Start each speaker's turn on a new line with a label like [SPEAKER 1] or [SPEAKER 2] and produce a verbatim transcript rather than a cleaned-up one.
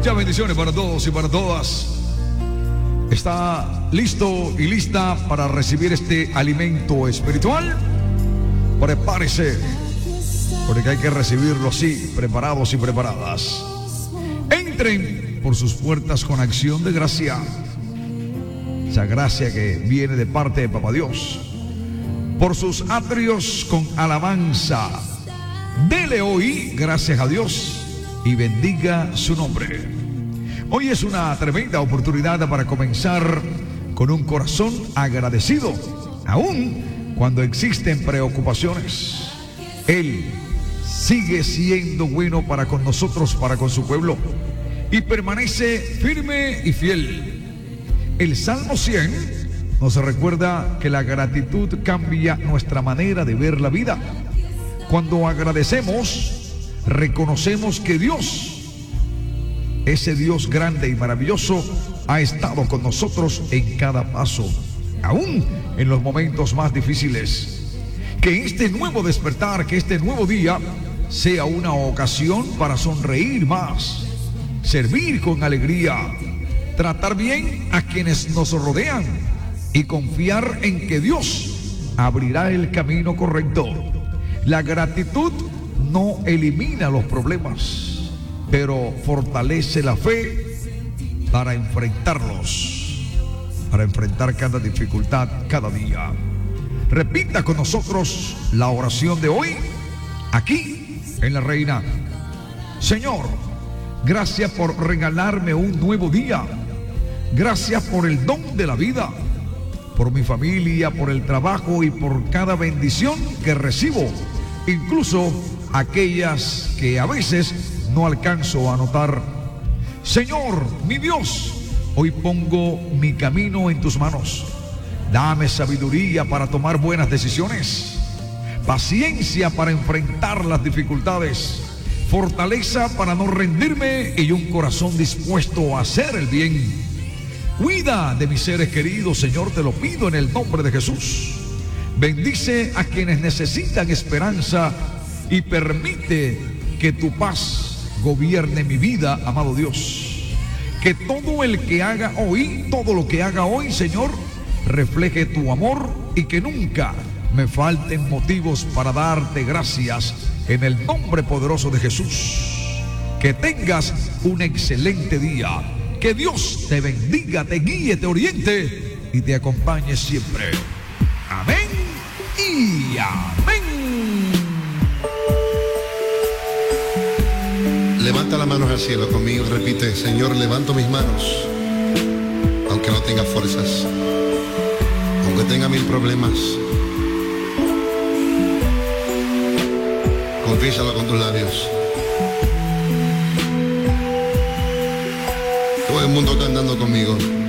[SPEAKER 1] Muchas bendiciones para todos y para todas. ¿Está listo y lista para recibir este alimento espiritual? Prepárese, porque hay que recibirlo así, preparados y preparadas. Entren por sus puertas con acción de gracia. Esa gracia que viene de parte de Papá Dios. Por sus atrios con alabanza. Dele hoy gracias a Dios y bendiga su nombre. Hoy es una tremenda oportunidad para comenzar con un corazón agradecido, aun cuando existen preocupaciones. Él sigue siendo bueno para con nosotros, para con su pueblo, y permanece firme y fiel. El Salmo cien nos recuerda que la gratitud cambia nuestra manera de ver la vida. Cuando agradecemos, reconocemos que Dios, ese Dios grande y maravilloso, ha estado con nosotros en cada paso, aún en los momentos más difíciles. Que este nuevo despertar, que este nuevo día sea una ocasión para sonreír más, servir con alegría, tratar bien a quienes nos rodean y confiar en que Dios abrirá el camino correcto. La gratitud no elimina los problemas, pero fortalece la fe para enfrentarlos, para enfrentar cada dificultad cada día. Repita con nosotros la oración de hoy, aquí en La Reina. Señor, gracias por regalarme un nuevo día. Gracias por el don de la vida, por mi familia, por el trabajo y por cada bendición que recibo, incluso aquellas que a veces no alcanzo a notar. Señor, mi Dios, hoy pongo mi camino en tus manos. Dame sabiduría para tomar buenas decisiones, paciencia para enfrentar las dificultades, fortaleza para no rendirme y un corazón dispuesto a hacer el bien. Cuida de mis seres queridos, Señor, te lo pido en el nombre de Jesús. Bendice a quienes necesitan esperanza y permite que tu paz gobierne mi vida, amado Dios. Que todo el que haga hoy, todo lo que haga hoy, Señor, refleje tu amor y que nunca me falten motivos para darte gracias en el nombre poderoso de Jesús. Que tengas un excelente día. Que Dios te bendiga, te guíe, te oriente y te acompañe siempre. Amén y amén.
[SPEAKER 2] Levanta las manos al cielo conmigo, repite: Señor, levanto mis manos, aunque no tenga fuerzas, aunque tenga mil problemas. Confiésalo con tus labios. Todo el mundo cantando conmigo.